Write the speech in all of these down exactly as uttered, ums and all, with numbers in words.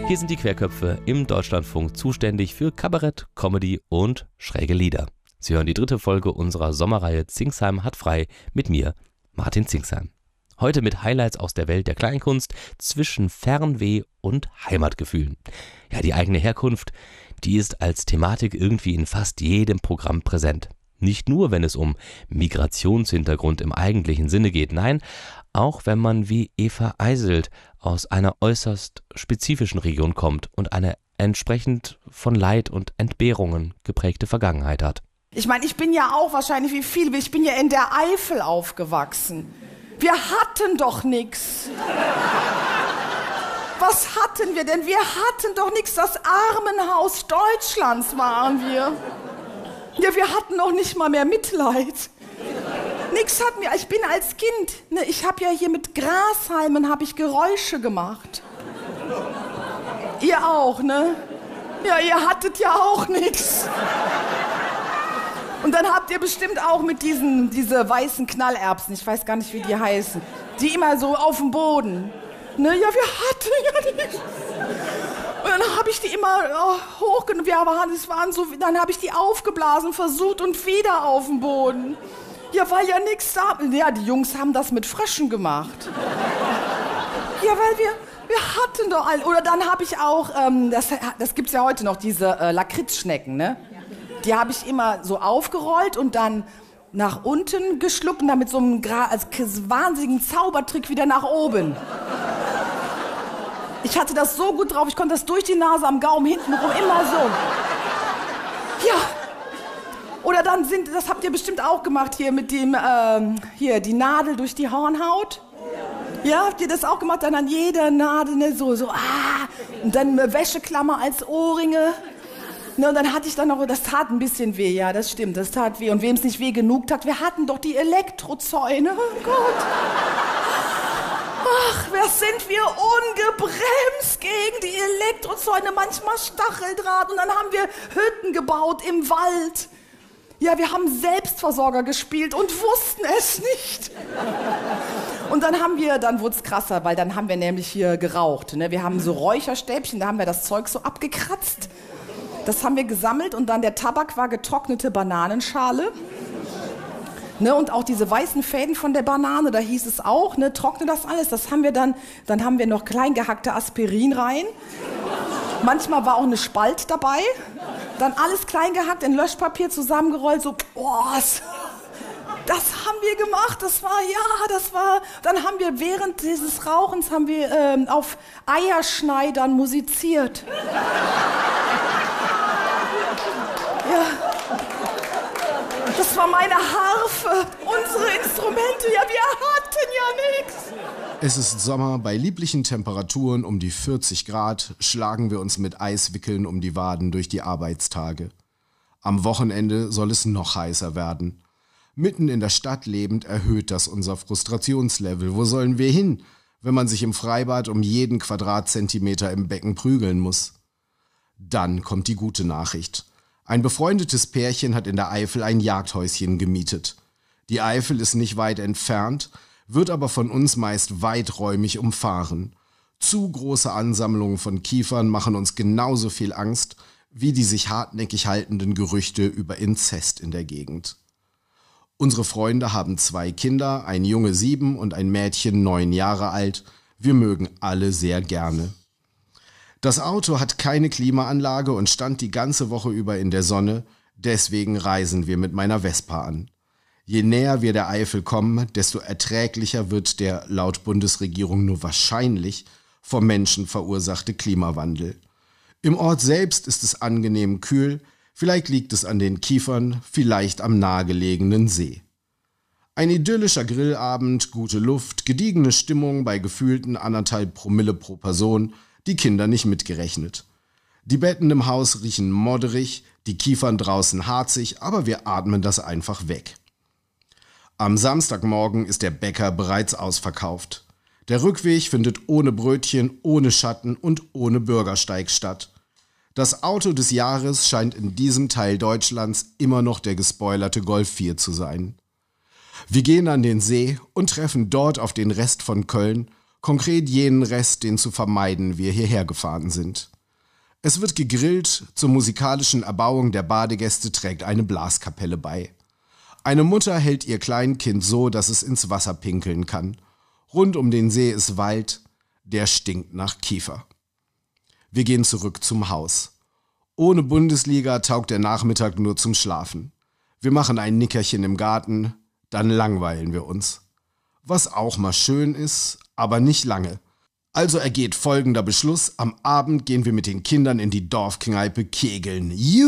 Hier sind die Querköpfe im Deutschlandfunk zuständig für Kabarett, Comedy und schräge Lieder. Sie hören die dritte Folge unserer Sommerreihe Zingsheim hat frei mit mir, Martin Zingsheim. Heute mit Highlights aus der Welt der Kleinkunst zwischen Fernweh und Heimatgefühlen. Ja, die eigene Herkunft, die ist als Thematik irgendwie in fast jedem Programm präsent. Nicht nur, wenn es um Migrationshintergrund im eigentlichen Sinne geht, nein, auch wenn man wie Eva Eiselt aus einer äußerst spezifischen Region kommt und eine entsprechend von Leid und Entbehrungen geprägte Vergangenheit hat. Ich meine, ich bin ja auch wahrscheinlich wie viele, ich bin ja in der Eifel aufgewachsen. Wir hatten doch nichts. Was hatten wir denn? Wir hatten doch nichts. Das Armenhaus Deutschlands waren wir. Ja, wir hatten noch nicht mal mehr Mitleid. Nix hatten wir. Ich bin als Kind, ne, ich habe ja hier mit Grashalmen habe ich Geräusche gemacht. Ihr auch, ne? Ja, ihr hattet ja auch nichts. Und dann habt ihr bestimmt auch mit diesen diese weißen Knallerbsen, ich weiß gar nicht, wie die heißen, die immer so auf dem Boden. Ne, ja, wir hatten ja nichts. Und dann habe ich die immer oh, hochgenommen, ja, aber es waren so, dann habe ich die aufgeblasen, versucht und wieder auf den Boden. Ja, weil ja nichts da. Ja, die Jungs haben das mit Fröschen gemacht. Ja, weil wir, wir hatten doch all. Oder dann habe ich auch, ähm, das, das gibt's ja heute noch, diese äh, Lakritzschnecken, ne? Die habe ich immer so aufgerollt und dann nach unten geschluckt und dann mit so einem Gra- als wahnsinnigen Zaubertrick wieder nach oben. Ich hatte das so gut drauf, ich konnte das durch die Nase am Gaumen hintenrum immer so. Ja. Oder dann sind, das habt ihr bestimmt auch gemacht hier mit dem, ähm, hier, die Nadel durch die Hornhaut. Ja, habt ihr das auch gemacht? Dann an jeder Nadel, ne, so, so, ah. Und dann eine Wäscheklammer als Ohrringe. Ne, und dann hatte ich dann noch, das tat ein bisschen weh, ja, das stimmt, das tat weh. Und wem es nicht weh genug tat, wir hatten doch die Elektrozäune, oh Gott. Ach, wer sind wir ungebremst gegen die Elektrozäune, manchmal Stacheldraht. Und dann haben wir Hütten gebaut im Wald. Ja, wir haben Selbstversorger gespielt und wussten es nicht. Und dann haben wir, dann wurde es krasser, weil dann haben wir nämlich hier geraucht. Ne? Wir haben so Räucherstäbchen, da haben wir das Zeug so abgekratzt. Das haben wir gesammelt und dann der Tabak war getrocknete Bananenschale. Ne, und auch diese weißen Fäden von der Banane, da hieß es auch, ne, trockne das alles. Das haben wir dann, dann haben wir noch klein gehackte Aspirin rein. Manchmal war auch eine Spalt dabei. Dann alles klein gehackt, in Löschpapier zusammengerollt, so, boah, das haben wir gemacht, das war, ja, das war, dann haben wir während dieses Rauchens, haben wir ähm, auf Eierschneidern musiziert. Ja. Das war meine Harfe, unsere Instrumente, ja, wir hatten ja nichts. Es ist Sommer, bei lieblichen Temperaturen um die vierzig Grad schlagen wir uns mit Eiswickeln um die Waden durch die Arbeitstage. Am Wochenende soll es noch heißer werden. Mitten in der Stadt lebend erhöht das unser Frustrationslevel. Wo sollen wir hin, wenn man sich im Freibad um jeden Quadratzentimeter im Becken prügeln muss? Dann kommt die gute Nachricht. Ein befreundetes Pärchen hat in der Eifel ein Jagdhäuschen gemietet. Die Eifel ist nicht weit entfernt, wird aber von uns meist weiträumig umfahren. Zu große Ansammlungen von Kiefern machen uns genauso viel Angst wie die sich hartnäckig haltenden Gerüchte über Inzest in der Gegend. Unsere Freunde haben zwei Kinder, ein Junge sieben und ein Mädchen neun Jahre alt. Wir mögen alle sehr gerne. Das Auto hat keine Klimaanlage und stand die ganze Woche über in der Sonne, deswegen reisen wir mit meiner Vespa an. Je näher wir der Eifel kommen, desto erträglicher wird der laut Bundesregierung nur wahrscheinlich vom Menschen verursachte Klimawandel. Im Ort selbst ist es angenehm kühl, vielleicht liegt es an den Kiefern, vielleicht am nahegelegenen See. Ein idyllischer Grillabend, gute Luft, gediegene Stimmung bei gefühlten anderthalb Promille pro Person, die Kinder nicht mitgerechnet. Die Betten im Haus riechen modderig, die Kiefern draußen harzig, aber wir atmen das einfach weg. Am Samstagmorgen ist der Bäcker bereits ausverkauft. Der Rückweg findet ohne Brötchen, ohne Schatten und ohne Bürgersteig statt. Das Auto des Jahres scheint in diesem Teil Deutschlands immer noch der gespoilerte Golf vier zu sein. Wir gehen an den See und treffen dort auf den Rest von Köln, Konkret jenen Rest, den zu vermeiden wir hierher gefahren sind. Es wird gegrillt, zur musikalischen Erbauung der Badegäste trägt eine Blaskapelle bei. Eine Mutter hält ihr Kleinkind so, dass es ins Wasser pinkeln kann. Rund um den See ist Wald, der stinkt nach Kiefer. Wir gehen zurück zum Haus. Ohne Bundesliga taugt der Nachmittag nur zum Schlafen. Wir machen ein Nickerchen im Garten, dann langweilen wir uns. Was auch mal schön ist, aber nicht lange. Also ergeht folgender Beschluss: Am Abend gehen wir mit den Kindern in die Dorfkneipe kegeln.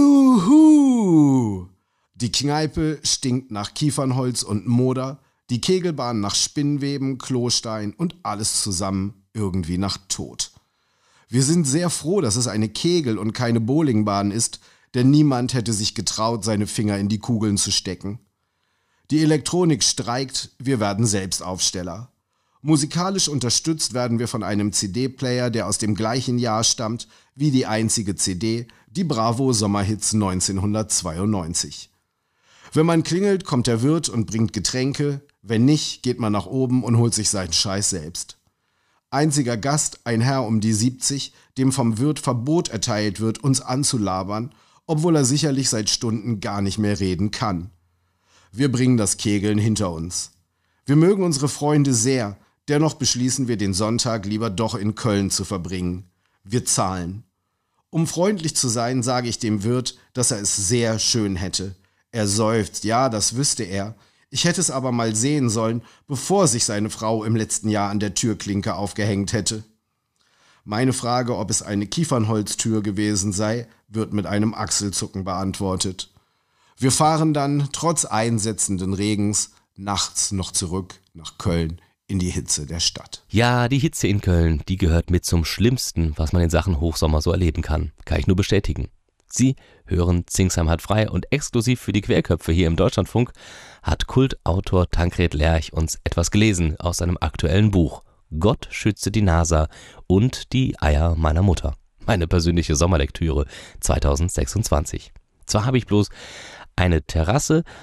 Juhu! Die Kneipe stinkt nach Kiefernholz und Moder, die Kegelbahn nach Spinnweben, Klostein und alles zusammen irgendwie nach Tod. Wir sind sehr froh, dass es eine Kegel- und keine Bowlingbahn ist, denn niemand hätte sich getraut, seine Finger in die Kugeln zu stecken. Die Elektronik streikt, wir werden Selbstaufsteller. Musikalisch unterstützt werden wir von einem C D-Player, der aus dem gleichen Jahr stammt wie die einzige C D, die Bravo Sommerhits neunzehnhundertzweiundneunzig. Wenn man klingelt, kommt der Wirt und bringt Getränke, wenn nicht, geht man nach oben und holt sich seinen Scheiß selbst. Einziger Gast, ein Herr um die siebzig, dem vom Wirt Verbot erteilt wird, uns anzulabern, obwohl er sicherlich seit Stunden gar nicht mehr reden kann. Wir bringen das Kegeln hinter uns. Wir mögen unsere Freunde sehr, dennoch beschließen wir, den Sonntag lieber doch in Köln zu verbringen. Wir zahlen. Um freundlich zu sein, sage ich dem Wirt, dass er es sehr schön hätte. Er seufzt, ja, das wüsste er. Ich hätte es aber mal sehen sollen, bevor sich seine Frau im letzten Jahr an der Türklinke aufgehängt hätte. Meine Frage, ob es eine Kiefernholztür gewesen sei, wird mit einem Achselzucken beantwortet. Wir fahren dann, trotz einsetzenden Regens, nachts noch zurück nach Köln in die Hitze der Stadt. Ja, die Hitze in Köln, die gehört mit zum Schlimmsten, was man in Sachen Hochsommer so erleben kann. Kann ich nur bestätigen. Sie hören Zingsheim hat frei und exklusiv für die Querköpfe hier im Deutschlandfunk hat Kultautor Tankred Lerch uns etwas gelesen aus seinem aktuellen Buch Gott schütze die NASA und die Eier meiner Mutter. Meine persönliche Sommerlektüre zweitausendsechsundzwanzig. Zwar habe ich bloß eine Terrasse,